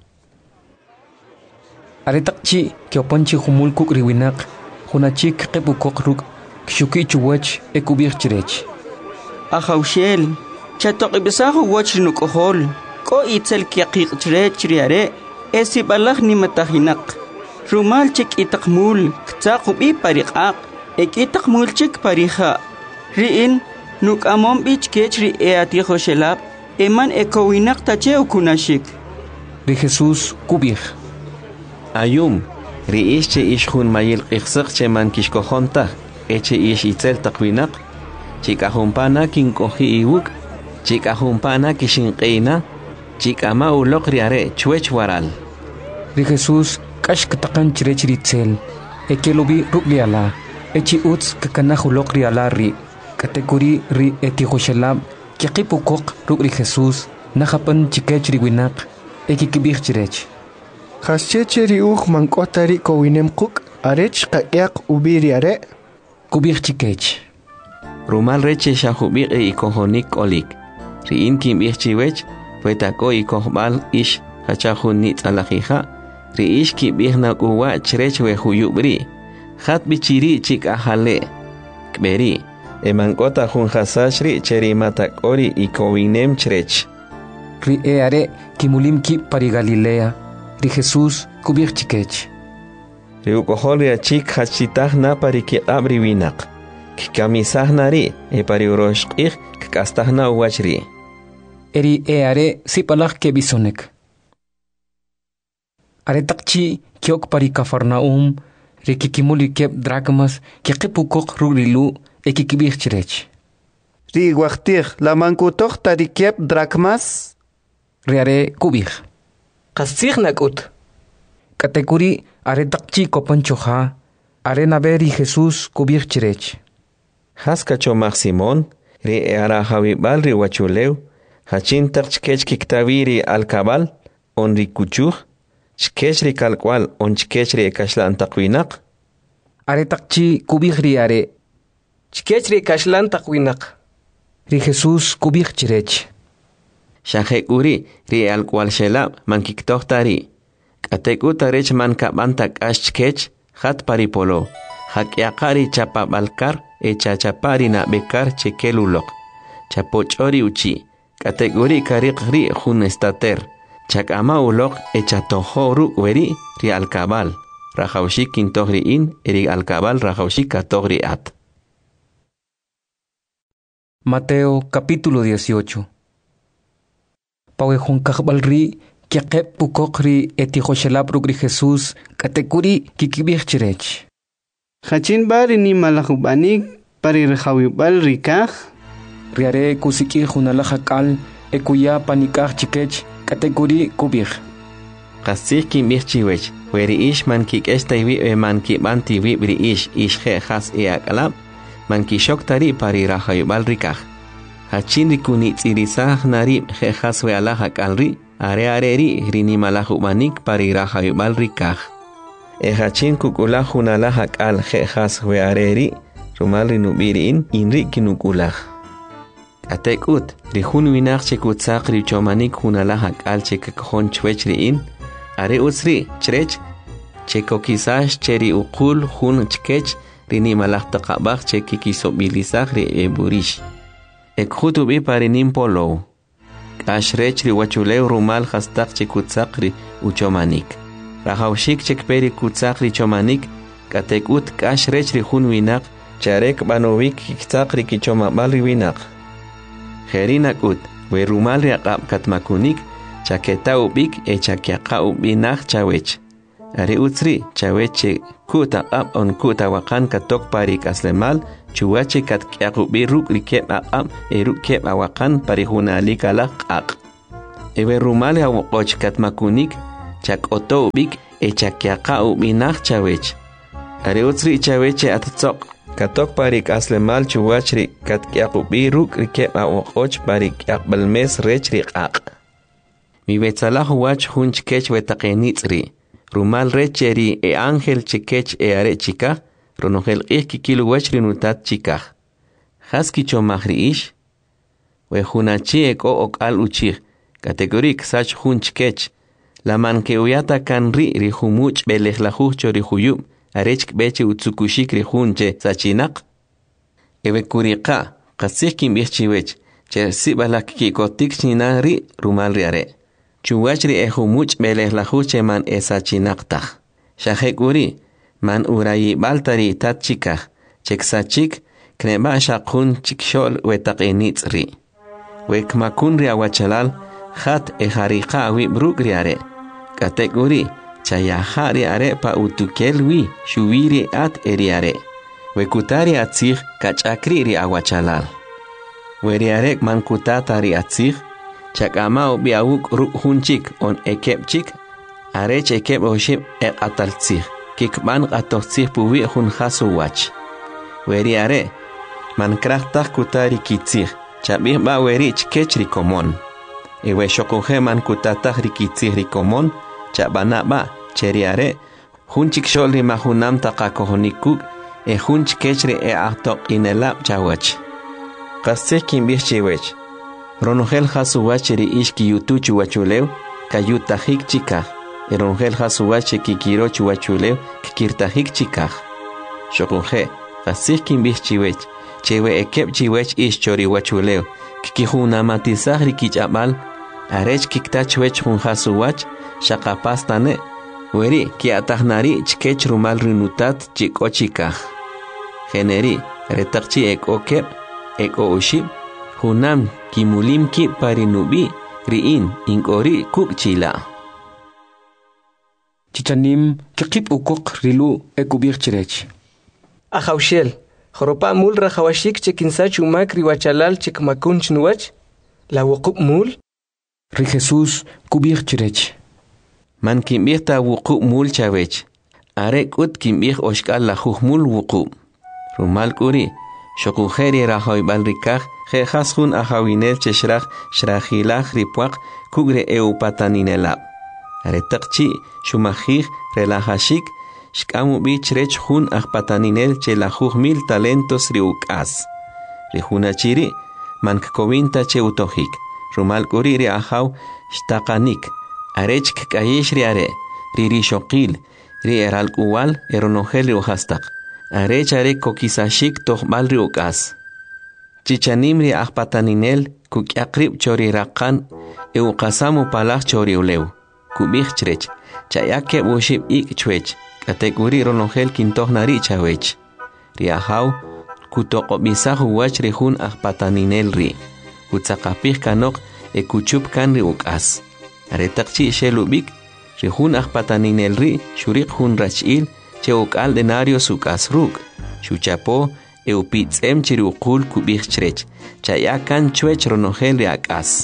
Aretakchi kiopanchi humul kukriwinak hunachik kepukokruk kshuki chuwach ekubir chirech. Ahaushel, chatok ibisahu wach nukohol, ko itzel kiakik chirech riare, esi balak ni matahinak. Rumal chik itakmul, ktakubi parikak, ek itakmul chik pariha. Riin, nuk amom bich kechri eatihoshelab, eman ekowinak tache ukunashik. Ri Jesus kubir. Ayum, riish che ish hun mayil qixsaq che man kishkohonta, eche ish itzel taqwinak, chikahumpana kinkohi iwuk, chikahumpana kishinqeina, chikama uloq riare chwech waral. Ri Jesus kash katakan chirech ritzel, ekelubi rubliala, echi uts kakanahuloq riala ri, katekuri ri etihoshelab, kiaqipukok ruk ri Jesus, nahapan chikech riwinak, ekikibir chirech. Hascheche riuch mankotari kowinem kuk arech kayak ubiri are kubir chikech. Rumal reche shahubir e ikohonik olik. Riin kim chiwech fuetako ikohbal ish hachahun nit alahija. Riish kim na uwa chrech wehuyubri. Hat bichiri chik ahale. Kberi. Emankota hun hasashri cheri matakori ikowinem chrech. Ri are kimulim ki pari Galilea. Ri Jesus kubir chikech. Riukoholia chik hachitah na pari ki abri winak. Kikamisah nari e pari uroshqih kastah na uwachri. Eri are sipalak ke bisonek. Are takchi kiok pari Kafarnaum ri kikimuli kep drachmas kikipukok rurilu e kikibir chirech. Ri waqtih la mankutoh tari kep drachmas. Ri are kubir. Kastignagut. Katekuri are takchi kopanchoha, are naberi Jesus kubir chirech. Haskacho Simon, ri ara hawibal ri wachuleu, hachin takchkech kiktaviri al kabal, on ri kuchuh, chkech ri kalkwal on chkech ri kashlan takwinak. Are takchi kubir ri are. Chkech ri kashlan takwinak. Ri Jesus kubir chirech. Shahek uri ri al kwal shelab man kiktohtari. Katek utarech man kabantak ashkech hat paripolo. Hak yakari chapa balkar e chachapari na bekar chekelulok. Chapochori uchi. Katek uri karik ri hun estater. Chakama ulok e chatohoru weri ri al kabal. Rajaushik kintohri in eri al kabal rajaushik katogri at. Mateo capítulo 18. Pawehon kakbalri kiaqep pukokri etihoshelab rugri Jesus katekuri kikibir chirech. Hachin bari ni malahubanik pari rehawibal rikaj. Riare kusiki hunalahakal ekuya panikaj chikech katekuri kubir. Kasih kimbir chiwech, weri ish man kik estaiwi e man ki banti wibri ish he has e akalab, man ki shok tari pari rahayubal rikaj. Hachin rikuni tsirisah nari he has we alahak alri, are ri rini malahubanik pari rahayubal rikaj. E hachin kukulah hunalahak al he has we areri, rumal rinubirin inri kinukulah. Atek ut, rihun winak chekutsak richomanik hunalahak al chekakon chwechriin, are usri chrech chekokisash cheri ukul hun chkech rini malahtaqabak chekikisobilisah ri eburish. Ekhutubi parinim polo. Ashrech ri wachuleu rumal hastak chekutsak ri uchomanik. Rahawshik chekperi kutsak ri chomanik, katek ut kashrech ri hun winak, charek banovik kiksak ri kichomabal ri winak. Herinak ut, we rumal ri aqab katmakunik, chaketa ubik e chakiaqa ubinaq chawech. Are utsri chaweche kuta ab on kuta wakan katok pari kaslemal chuwache kat kyakubi ruk rikep ab eruk kep awakan pari hunali kalak ak. Ewe rumale awokoch kat makunik chak oto ubik chakyaka ubinak chawech. Are utsri chaweche atatsok katok pari kaslemal chuwachri kat kyakubi ruk rikep awokoch pari kyakbalmes rech rikak. Mi wetsalah wach hunch kech wetaqenitsri. Rumal recheri ángel chikech are chika, ronogel kikilu wachri nutat chika. Haski chomahri ish, we hunachi eko ok al uchich, kategorik sach hunch kech, la man que uyata kan ri humuch belejlajuch chori huyub, arech beche utsukushik ri hunche sachinak. Ewe kurika, kasik bichiwech, che sibalak kikotik china ri rumal riare. Chuwachri humuch belejlajuche man esachinakta. Shahekuri, man urayi baltari tat chika, cheksachik, kneba shakun chikshol wetaqenitsri. Wekmakun riawachalal, hat eharika awibruk riare. Kategori, chayahari are pa utukelwi, shuwiri at eriare. Wekutari atzig, kachakri riawachalal. Weriarek man kutatari atzig, chakama biawuk ruk hunchik on ekepchik, arech ekep oship ataltzig, kikban atotzig puwi hun hasuwach. Weriare, man krachtak kutari kitzig, chabih ba werich kech rikomon. Ewe shokohe man kutatah rikitzig rikomon, chabana ba, cheriare, hunchik shol rimahunam takakohonikuk, hunch kechri atok inelap chawach. Kastek kimbih chewech. Ronogel hasuwacheri ishki yutuchu wachulew, kayutahik chikah. Ronogel hasuwache kikirochu wachulew, kikirtahik chikah. Shokohe, kastik kimbih chiwech, chewe ekep chiwech ish chori wachulew, kikihunamatisah rikichabal, arech kiktachwech hun hasuwach, shakapastane, weri kiatahnari chkech rumal rinutat chiko chikah. Generi, retakchi ek okep, ek oshib, hunam kimulim ki parinubi riin inkori kuk chila. Chichanim kikip ukok rilu ekubir chirech. Ahaushel, joropa mul rahawashik chekinsa chumak riwachalal chekmakun chnuach, la wukup mul. Ri Jesus kubir chirech. Man kimbir ta wukup mul chavech. Arek ut kimbir oshkal la mul wukup. Rumal kuri, shokujeri rahoy balrikah, Jehashun ahawinel cheshrach shrachilach ripuak kugre eupataninelab. Aretakchi shumahich relajashik shkamu bichrech hun ahpataninel chelajuj mil talentos riukas. Rihunachiri mankkovinta cheutohik. Rumal kuriri ahaw shtakanik. Arech kayish riare riri shokil ri eralkuwal eronogel riuhastak. Arech arek kokisashik tohmal riukas. Chichanimri ahpataninel kukyaqrib chori raqan euqasamu palaj chori ulew kubih chrech chayake bushib ik chwech kategori ronogel kintohnari chawech riahaw kutoqobisahu wach rihun ahpataninel ri kutsaqapih kanok ekuchup kan ri ukas aretaqchi shelubik rihun ahpataninel ri shurik hun rachil che ukal denario sukas ruk shuchapo eupitsem chiruqul kubih chrech chayakan chwech ronogel riakas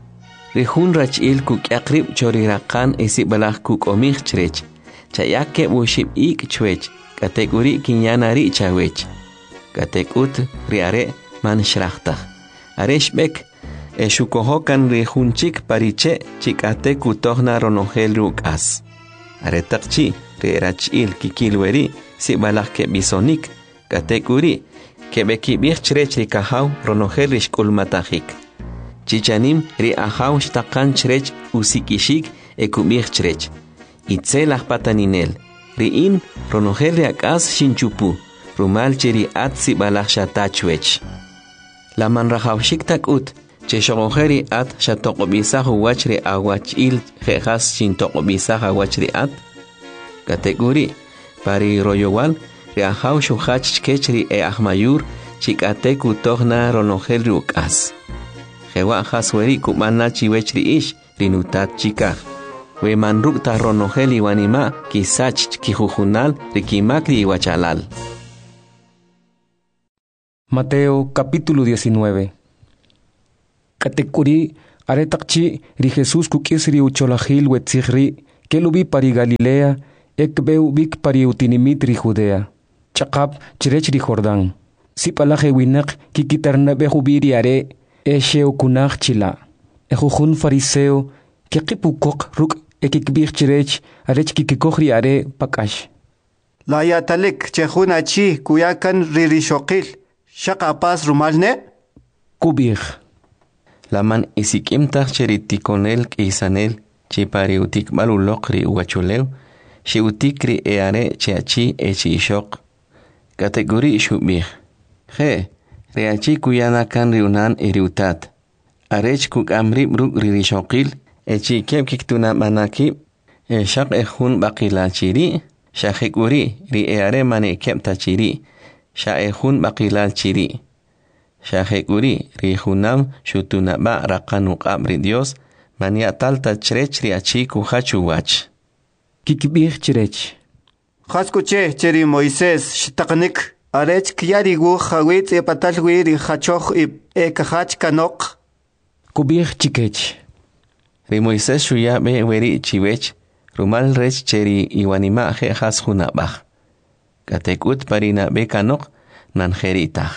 rihun rachil kukyaqrib chori raqan isibalaj kukomih chrech chayake bushib ik chwech kategori kinyanari chawech katekut riare man shrachta areshbek eshukohokan rihunchik pariche chikate kutohna ronogel rukas aretaqchi rirachil kikilweri sibalaj ke bisonik kategori kebeki chrech rikahaw ronogel rishkulmatahik. Chichanim ri ahaw shtaqan chrech usikishik ekubih chrech. Itzel ahpataninel. Riin ronogel riakas shinchupu. Rumal cheri atsi balach shatachwech. La man rahawshik takut. Cheshogojeri at shatoqobisahu wachri awachil jejas shintoqobisaha wachri at. Kategori pari royowal riahaw shuhach kechri ahmayur chikate kutohna ronogel riukas. Jewa hasweri kumana chiwechri ish rinutat chikah. we manruk ta ronogel iwanima kisach kijujunal rikimakri iwachalal. Mateo capítulo 19. Katekuri aretakchi ri Jesús kukisri ucholahil wetzihri kelubi pari Galilea ekbeu bik pari utinimit ri Judea. Chakap chirech ri Jordán. Sipalaje winak kikitarnabe hubiri are esheo kunach chila. Ejujun fariseo kekipukok ruk ekikbich chirech arech kikikohri are pakash. La yatalik chejuna chi kuyakan ririshokil. Shaka pas rumalne? Kubir. Laman isikimtach cheritikonel kisanel chipari utik malulokri uachuleu shi utikri eare cheachi echishok. Kategori shubir. He, reachi kuyana kan riunan eriutat. Arech kuk amri bruk ririshokil echi kem kiktuna manaki shak ehun bakila chiri shahekuri ri eare mane kemta chiri. Shaehun bakilal chiri. Shahekuri rihunam shutunaba rakanuk abri Dios mania talta chrech riachi kuhachu wach. Kikibir chirech. Khaskuche cheri Moisés shtaknik arech kiyarigu khawit e patalwi ri khachoch e kahach kanok. Kubir chikech. Ri Moisés shuya be weri chiwech rumal rech cheri iwanima he has hunabach. Katekut parina bekanok nanjerita.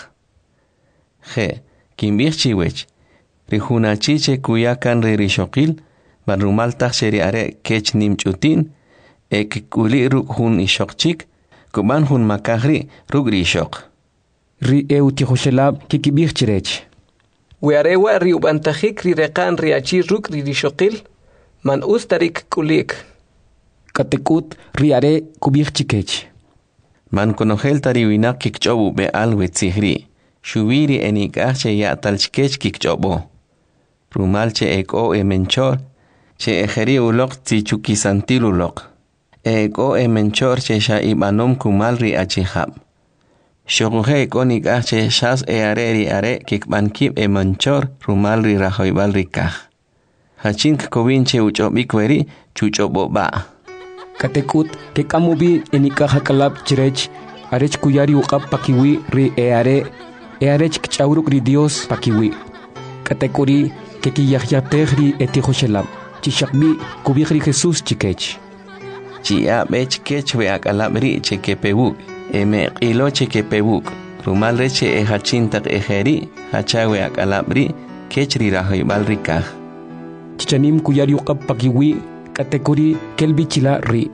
Je, kimbir chiwech. Rijuna chiche kuyakan ririshokil, barumal tacheri are kech nimchutin, ek kuli ruk hun ishokchik, kuban hun makahri ruk rishok. Ri eutihoshelab kikibir chirech. Wearewa riubantajik rirekan riachi ruk ririshokil, man ustarik kulik. Katekut riare kubir chikech. Man konogel tariwinak kikchobu be alwetzihri. Shubiri enikache ya talchkech kikchobo. Rumalche eko menchor. Che ejeri ulok tichukisantil ulok. Eko menchor che sha ibanom kumalri achihab. Shoguhe eko nikache shas eareri are kikbankib menchor rumalri rahoibalri kaj. Hachink kovinche uchobikweri chuchobo ba. Katekut ke kamubi enikaha kalab chirech arech kuyari uqab pakiwi ri earech kchauruk ri Dios pakiwi. Katekuri ke kiyahyatehri etihoshelab chishakbi kubihri Jesús chikech. Chia bech kech we akalabri chekepebuk eme qilo chekepebuk rumal reche ehachintak ejeri hachawe akalabri kechri rahoibalri kaj. Chichanim kuyari uqab pakiwi Katekuri kelbichila ri.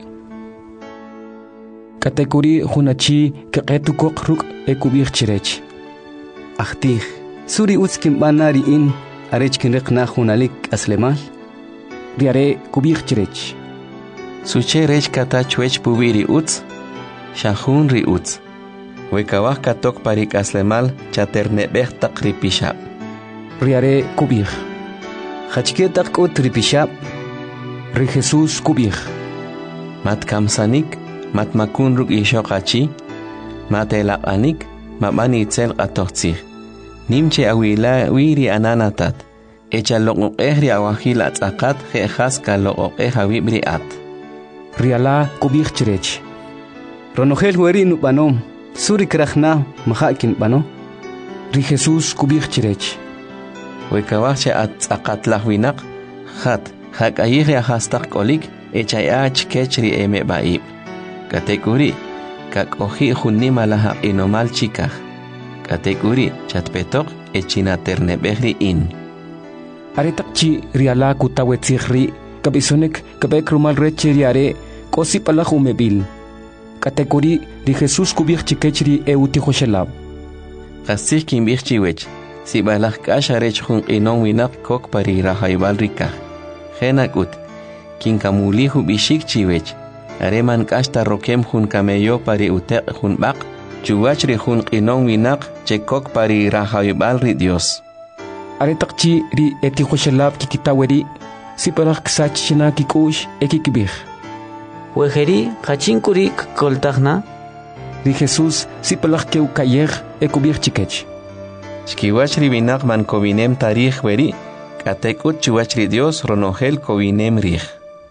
Katekuri hunachi keqetukok ruk ekubir chirech. Ahtih, suri utskim banari in arech kinriqna hunalik aslemal. Riare kubir chirech. Suche rech kata chwech pubiri uts, shahun ri uts. Wekawak katok parik aslemal chaternebeh tak ripishab. Riare kubir. Hachketak ut ripishab. Ri Jesús kubir. Mat kamsanik, mat makunruk ishokachi, mat elapanik, mabani itzel atochtzih. Nimche awila wiri ananatat. Echa loqoqehri awahil atzakat jejas ka loqoqeh awibri at. Riala kubir chirech. Ronogel weri nupanom, suri krachna mahakin pano. Ri Jesús kubir chirech. Wekawache atzakat lahwinak, hat. Hak ayihri ahastak kolik, echayach kechri eme baib. Katekuri, kak ohi hunima laha inomal chikah. Katekuri, chatpetok, echinaternebehri in. Aretakchi riala kutawetzihri, kabisonek kabek rumal recheriare, kosi palahumebil. Katekuri, ri Jesús kubir chikechri eutihoshelab. Kasih kimbir chiwech, si balak kasharech hun inon winak kok pari rahaibal rikah. Genakut, kinkamulihu bishik chiwech, areman kasta rokem hun kameyo pari utek hun bak, chuwachri hun inon winak chekok pari rahaibal ri Dios. Aretakchi ri etihoshelab kikitaweri, siparak ksachina kikush ekikibir. Wejeri kachinkuri koltagna. Ri Jesús sipalak keukayer ekubir chikech. Chkiwachri binak man kovinem tarih weri, Katekut chuwachri Dios ronogel kovinem rih.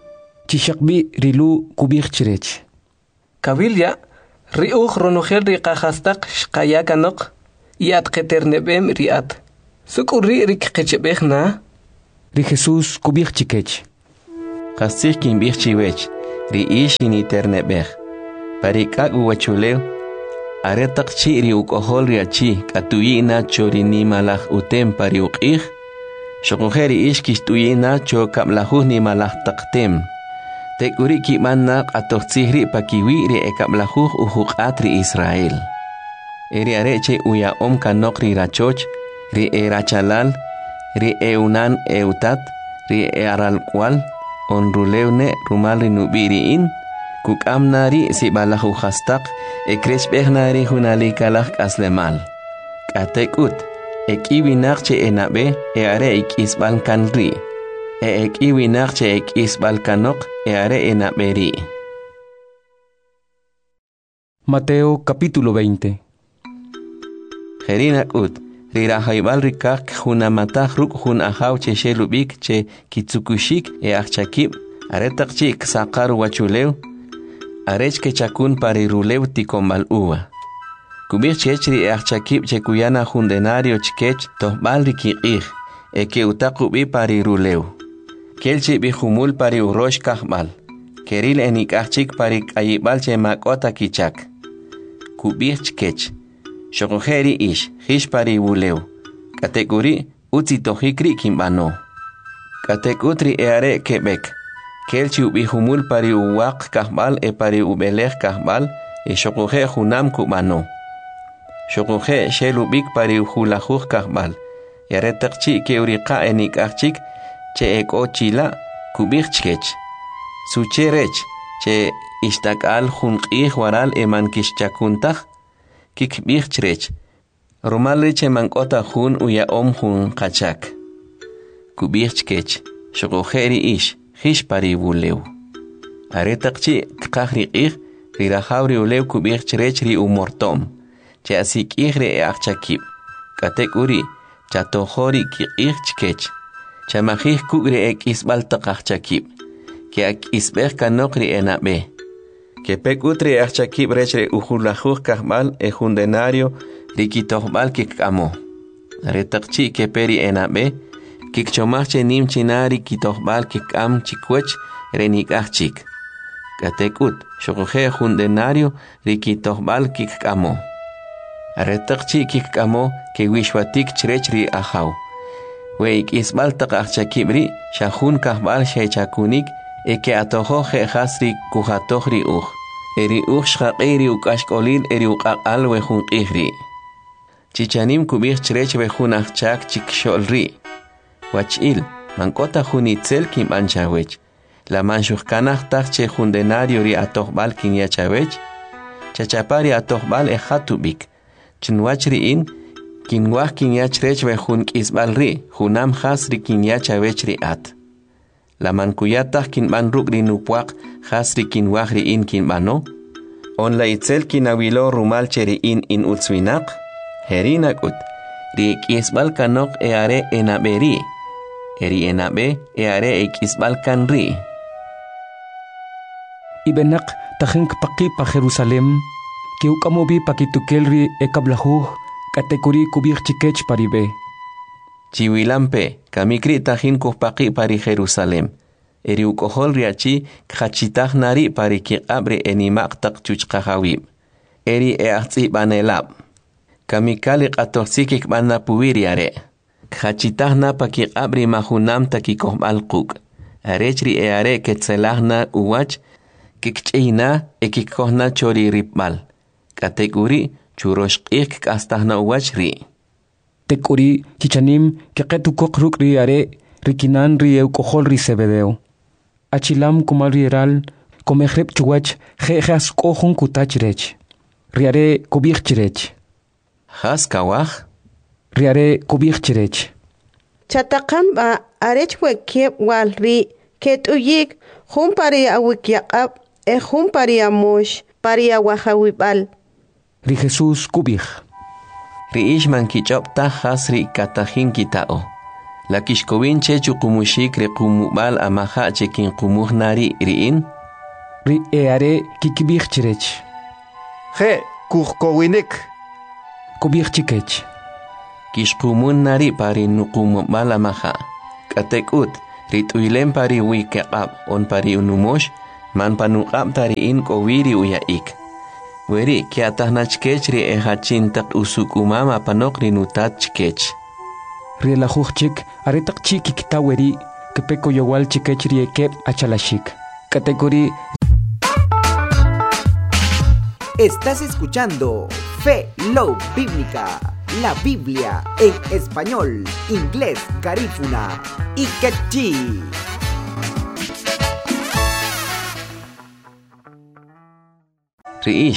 chishakbi rilu kubik chirech. Kabilya, riuj ronujel riqajastaq shqayakanok, yat qeternebem riat. Sukuri rikqechebejna. Ri Jesús kubik chikech. Qasih kinbih chiwech, ri ish initernebej. Parikak uwachuleu, aretak chi ri ukohol riachi, katuyina chorini malaj utem pari uqih. Shokujeri ish kishtuyina cho kablajuh ni malaj taqtem. Tekuri kimanna qatoqtzihri pakiwi ri ekablajuh uhuqat ri Israel. Eri areche uya kanok ri rachoch, ri rachalal, ri eunan eutat, ri aralkwal, onruleune rumal ri nubiriin, kukamnari si balahu hastak, ekreshbehnari hunalikalak aslemal. Katekut, ekiwinakche enabe, are ikisbal kanri. Ekiwinakche ikisbal kanok, are enaberi. Mateo capítulo 20. Jerinakut, rirahaibal rikak hunamatah ruk hun ahaw che shelubik che kitsukushik achakib, aretak chik sakar wachuleu, arech ke chakun parirulew tikombal uwa. Kubir chechri achakib che kuyana hundenario chkech tohbal rikikih, ke utakubi parirulew. Kelchi bihumul pari urosh kahbal, keril enikachik pari ayibal che makota kichak. Kubir chkech. Shokojeri ish, hishpari wuleu. Kategori, utzi tohikri kimbano. Kategutri eare kebek. Kelchi ubihumul pari uwak kahbal pari ubelech kahbal shokoje hunam kubano. Shokoje shelubik pari hulajuj kahbal. Yaretakchi ke urika enikachik che chila kubik chkech. Sucherech che ishtakal hunqih waral kishchakuntach. Kik bichtrech, romalreche mankota hun uya hun kachak. Kubirchkech, shokojeri ish, hishpari wuleu. Aretakchi kakri rirahauri ulew kubirchrech ri umortom. Che asik re achakib. Katek uri, chatohori kikirchkech. Chamahih kugre ek isbal takachakib. Ke ak isbech kanokri enabe. Que pecutri achakib rechre ujulajuj kahmal ejundenario rikitohbal kikamo. Retakchi que peri enabe, kikchomache nim chinari kitohbal kikam chikwech renikachik. Katekut, shokoje jundenario rikitohbal kikamo. Retakchi kikamo que wishwatik chrechri ahaw. Weik isbal takachakibri shahun kahbal shechakunik que atojo jehasri kujatojri eri shaqiri ukashkolin eri uqaqal wejun qihri. Chichanim kubih chrech wejun achak chiksholri. Wachil, mankota junitzel kim anchawech. La manshujkanaj tach jundenario ri atojbal kin yachawech. Chachapari atojbal ejatubik. Chinwachri in, kinwaj kin yachrech wejun kisbalri, junam hasri kin yachawech ri at. La mankuyatah kin ban rukri nupuak hasri kin wahri in kin bano. On la itzel kin awilo rumal cheri in utswinak. Herinakut. Ri ikisbal kanok eare enaberi. Eri enabe eare ikisbal kanri. Ibenak tahink paki pa Jerusalem. Kiukamobi pakitukelri ekablahuh katekuri kubir chikech paribe. Chiwilampe, kamikri tajin kuhpaki pari Jerusalem. Eri ukohol riachi kachitah nari pari kiqabre enimak tak chuchkahawib. Eri eachzi banelab. Kamikali qatohsikik banna puwiriare. Kachitah na pakiqabri mahunam takikohbalquk. Arechri eare ketzelahna uwach, kikchina ekikohna chori ripbal. Kateguri churoshqik kastahna uwach ri. Tekuri chichanim keketu kokruk riare rikinan rie ukohol ri sebedeo. Achilam kumal rieral komehrep chuwach jejas kohun kutachrech. Riare kubirchrech. Has kawach? Riare kubirchrech. Chatakamba arech wekiep wal ri ketuyik humpari awikyaqab humpari amush pari awahawibal. Ri Jesús kubich. Ri ishman kichopta hasri katajin kitao. La kishkowin che chukumushik requmubal amaha chekin kumuh nari riin. Ri eare kikibih chirech. Je kuhkowinik. Kubih chikech. Kishkumun nari pari nuqumubal amaha. Katekut rituilen pari wikaqab on pari unumosh man panuqab tariin kowiri uyaik. Weri kiatah nachkech ri ehachin tak usukumama panok rinutat chkech. Ri la chik aretak chiki kitaweri kepeko yowal chikech ri ekep achalashik. Category. Estás escuchando Fe Love Bíblica, la Biblia en español, inglés, garífuna y quechí. Riish